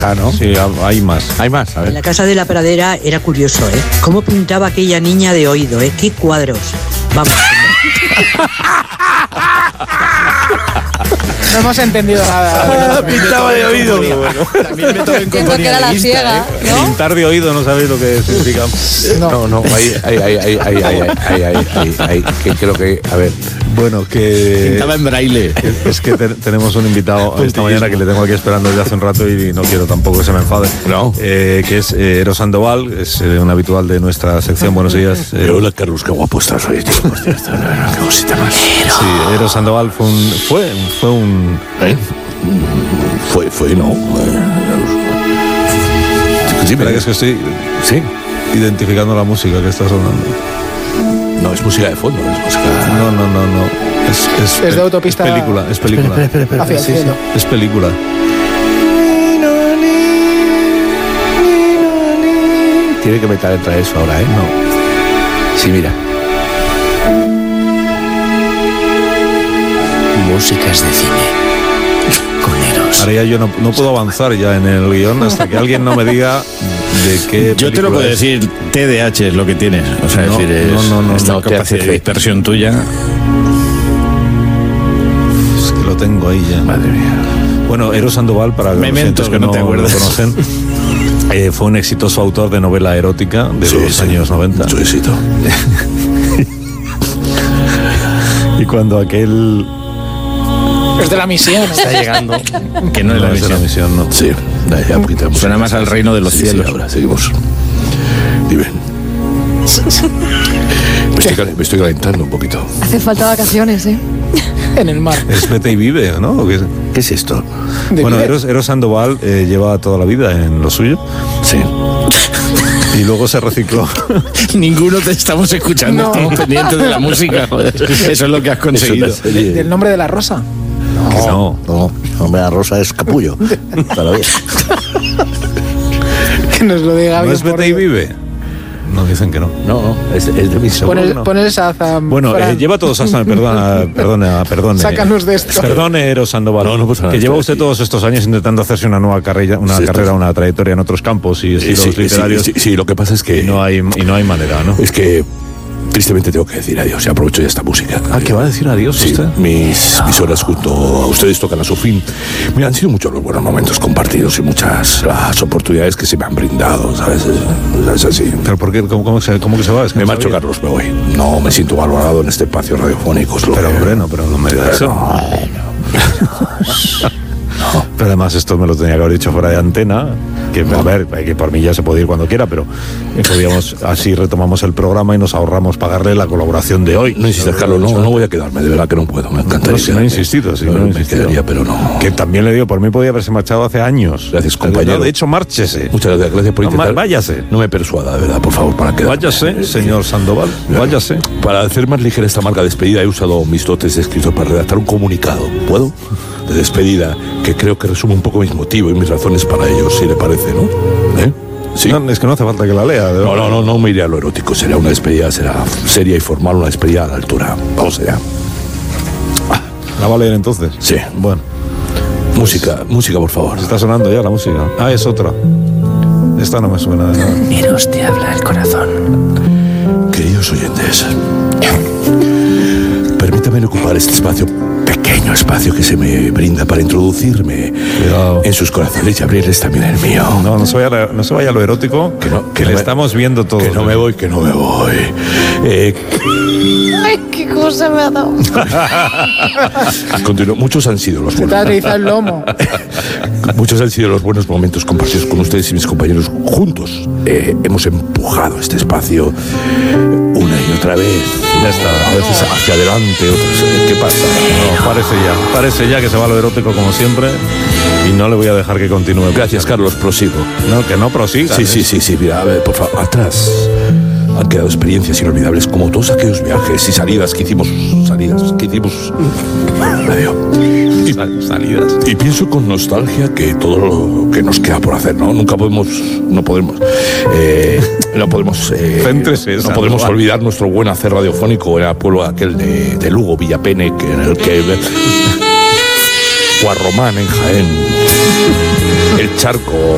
¿no? Sí, hay más. Hay más, a En ver. la casa de la pradera era curioso, ¿eh? Cómo pintaba aquella niña de oído, ¿eh? ¡Qué cuadros! Vamos. No hemos entendido nada. Pintaba de oído. También me toca en Siento que era la ciega, ¿no? Pintar de oído no sabéis lo que significa. No, ahí, que creo que, a ver. Bueno, que Pintaba en braille. es que tenemos un invitado esta mañana que le tengo aquí esperando desde hace un rato y no quiero tampoco que se me enfade. No. Que es Eros Sandoval, es un habitual de nuestra sección. Buenos días. Hola, Carlos, qué guapo estás hoy, tío. Por cierto, qué cosita más. Sí, Eros Sandoval fue un ¿Eh? Fue, no. Sí, Espera, que es que estoy sí. identificando la música que está sonando. No, es música de fondo, es música. No. Es de autopista. Es película. Hacia el Sí, cielo. es película. Tiene que meter detrás de eso ahora, ¿eh? No. Sí, mira. Músicas de cine. Con Eros. Ahora ya yo no puedo avanzar ya en el guión hasta que alguien no me diga de qué Yo te lo película puedo es. decir, TDAH es lo que tienes. O sea, No, es decir, es no, esta no, capacidad de dispersión tuya. Es que lo tengo ahí ya. Madre mía. Bueno, Eros Sandoval, para los Memento, oyentes que que no no te lo acuerdas. conocen, fue un exitoso autor de novela erótica de los años 90. Su éxito. Y cuando aquel... Es de la misión. Está llegando. Que no es la es de la misión. misión, no. Sí, ya un poquito de música. Suena más al reino de los Sí, cielos. Sí, ahora seguimos. Dime. Me estoy calentando un poquito. Hace falta vacaciones, ¿eh? En el mar. Es Vete y Vive, ¿no? ¿O qué es? ¿Qué es esto? Bueno, Eros Sandoval lleva toda la vida en lo suyo Sí. y luego se recicló. Ninguno te estamos escuchando, No. estamos pendientes de la música, joder. Eso es lo que has conseguido. Del nombre de la rosa. No. No, hombre, la rosa es capullo. Pero bien. Que nos lo diga ¿No bien es por Vete y Dios. Vive? No, dicen que no. No, es de mi seguro. Pon el Shazam. Bueno, Fran. lleva todos hasta... Perdone. Sácanos de esto. Perdone, Eros Sandoval. No pasa nada, que lleva estoy usted aquí. todos estos años intentando hacerse una nueva carrera, una trayectoria en otros campos y estilos literarios. Sí, lo que pasa es que... Y no hay manera, ¿no? Es que tristemente tengo que decir adiós y aprovecho ya esta música. ¿Qué va a decir adiós Sí, usted? mis horas junto a ustedes tocan a su fin. Mira, han sido muchos los buenos momentos compartidos y muchas las oportunidades que se me han brindado, ¿sabes? Es así. ¿Pero por qué? ¿Cómo que se va? Es que Me no marcho, sabía. Carlos, me voy. No me siento valorado en este espacio radiofónico. es lo Pero que- hombre, pero no me diga eso. Pero además esto me lo tenía que haber dicho fuera de antena, que a ver, que por mí ya se puede ir cuando quiera, pero podíamos, así retomamos el programa y nos ahorramos pagarle la colaboración de hoy. No insistas, Carlos, no voy a quedarme, de verdad que no puedo, me encantaría. No, si no he insistido, sí, no he me insistido. quedaría, pero no. Que también le digo, por mí podía haberse marchado hace años. Gracias, compañero. No, de hecho, márchese. Muchas gracias por No, intentar. váyase. No me persuada, de verdad, por favor, para quedarme. Váyase, señor Sandoval, váyase. Para hacer más ligera esta marca de despedida he usado mis dotes de escritor para redactar un comunicado. ¿Puedo? De despedida, que creo que resume un poco mis motivos y mis razones para ello, si le parece, ¿no? ¿Eh? Sí. No, es que no hace falta que la lea. de verdad. No me iré a lo erótico. Será una despedida, será seria y formal, una despedida a la altura. Vamos allá. ¿La va a leer entonces? Sí. Bueno, Música, por favor. está sonando ya la música. Es otra. Esta no me suena de nada. Eros te habla el corazón. Queridos oyentes, permítanme ocupar este espacio, pequeño espacio que se me brinda para introducirme Cuidado. en sus corazones y abrirles también el mío. No se vaya a lo erótico, que le estamos viendo todo. Que no me voy. Ay, qué cosa me ha dado. Continúo. Muchos han sido los Se te ha buenos. atrizado el lomo. Muchos han sido los buenos momentos compartidos con ustedes y mis compañeros juntos. Hemos empujado este espacio una y otra vez. Ya está. A veces hacia adelante, otras. ¿Qué pasa? No, parece ya que se va a lo erótico como siempre y no le voy a dejar que continúe. Gracias, Carlos. Prosigo. No, que no prosiga. Sí. Mira, a ver, por favor, atrás. Han quedado experiencias inolvidables como todos aquellos viajes y salidas que hicimos. Salidas. Y pienso con nostalgia que todo lo que nos queda por hacer, ¿no? No podemos Céntrese, no Sandoval. podemos olvidar nuestro buen hacer radiofónico en el pueblo aquel de Lugo, Villapene, en el que Guarromán en Jaén, el Charco,